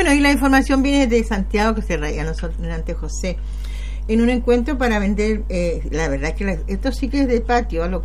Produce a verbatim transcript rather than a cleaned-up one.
Bueno, y la información viene de Santiago, que se raya a nosotros ante José, en un encuentro para vender, eh, la verdad que la, estos sí que es de patio, lo